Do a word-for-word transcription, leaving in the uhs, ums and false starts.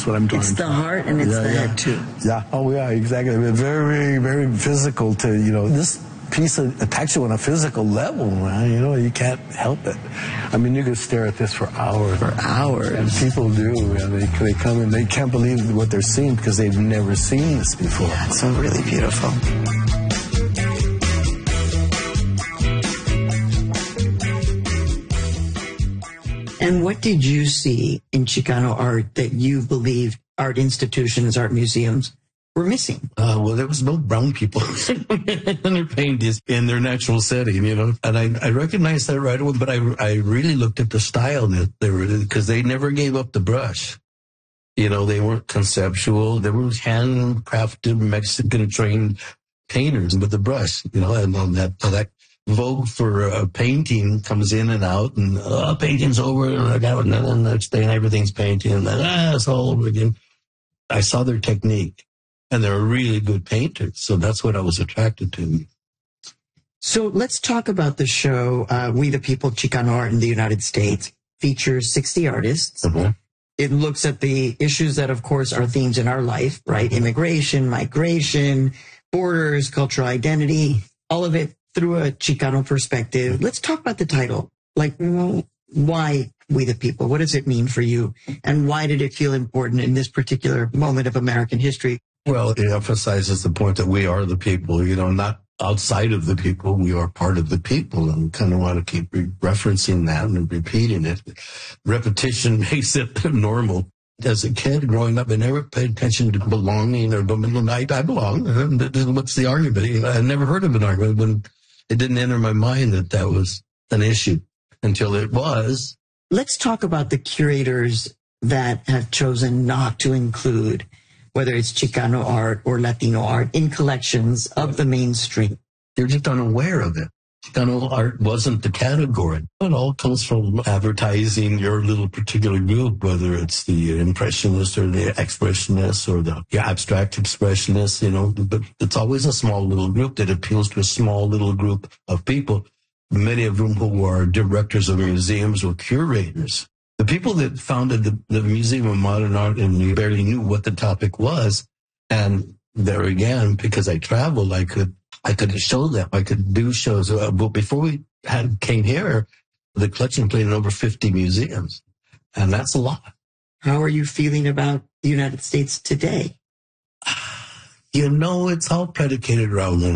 what I'm trying It's the to. heart and it's yeah, the yeah. head, too. Yeah. Oh, yeah, exactly. I mean, very, very physical to, you know, this piece attacks you on a physical level, man. You know, you can't help it. I mean, you could stare at this for hours. For hours. And people do. And they, they come and they can't believe what they're seeing because they've never seen this before. Yeah, it's so really beautiful. And what did you see in Chicano art that you believed art institutions, art museums were missing? Uh, well, there was no brown people in their paintings in their natural setting, you know. And I, I recognized that right away, but I, I really looked at the style that they were, because they never gave up the brush. You know, they weren't conceptual. They were handcrafted, Mexican-trained painters with the brush, you know, and on that, that vogue for a painting comes in and out, and uh, painting's over, and then the next day everything's painting, and then ah, it's all over again. I saw their technique, and they're really good painters, so that's what I was attracted to. So let's talk about the show, uh, We the People, Chicano Art in the United States. Features sixty artists. Uh-huh. It looks at the issues that, of course, are themes in our life, right? Immigration, migration, borders, cultural identity, all of it through a Chicano perspective. Let's talk about the title. Like, why We the People? What does it mean for you? And why did it feel important in this particular moment of American history? Well, it emphasizes the point that we are the people, you know, not outside of the people. We are part of the people, and kind of want to keep re- referencing that and repeating it. Repetition makes it normal. As a kid growing up, I never paid attention to belonging or I, I belong. What's the argument? I never heard of an argument when it didn't enter my mind that that was an issue until it was. Let's talk about the curators that have chosen not to include, whether it's Chicano art or Latino art, in collections of the mainstream. They're just unaware of it. Chicano art wasn't the category. It all comes from advertising your little particular group, whether it's the impressionists or the expressionists or the abstract expressionists, you know, but it's always a small little group that appeals to a small little group of people, many of whom who are directors of museums or curators. The people that founded the, the Museum of Modern Art and barely knew what the topic was. And there again, because I traveled, I could I could show them. I could do shows. But before we had came here, the collection played in over fifty museums. And that's a lot. How are you feeling about the United States today? You know, it's all predicated around